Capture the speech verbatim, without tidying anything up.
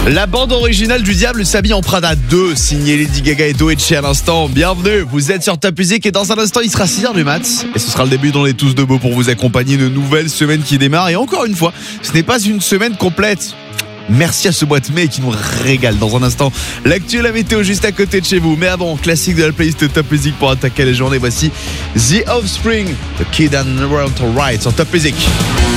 La bande originale du Diable s'habille en Prada deux, signé Lady Gaga et Doechii à l'instant. Bienvenue, vous êtes sur Top Music et dans un instant il sera six heures du mat. Et ce sera le début d'On est tous debout pour vous accompagner, une nouvelle semaine qui démarre. Et encore une fois, ce n'est pas une semaine complète. Merci à ce mois de mai qui nous régale. Dans un instant, l'actu et la météo juste à côté de chez vous. Mais avant, classique de la playlist Top Music pour attaquer les journées. Voici The Offspring, The Kid and Around to Right sur Top Music.